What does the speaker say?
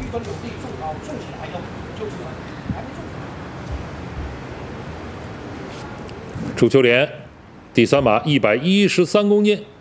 跟柳地种好种起来以后，就是还不错。 楚秋莲，第3马113公斤。